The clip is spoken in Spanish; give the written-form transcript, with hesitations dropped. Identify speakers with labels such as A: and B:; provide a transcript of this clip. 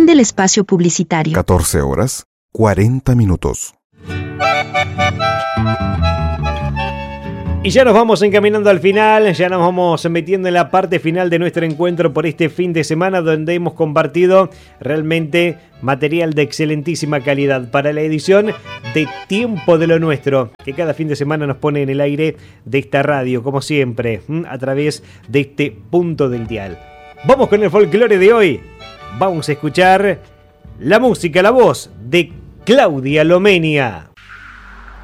A: Fin del espacio publicitario.
B: 14 horas, 40 minutos.
C: Y ya nos vamos encaminando al final, ya nos vamos metiendo en la parte final de nuestro encuentro por este fin de semana, donde hemos compartido realmente material de excelentísima calidad para la edición de Tiempo de lo Nuestro, que cada fin de semana nos pone en el aire de esta radio, como siempre, a través de este punto del dial. Vamos con el folclore de hoy. Vamos a escuchar la música, la voz de Claudia Lomenia.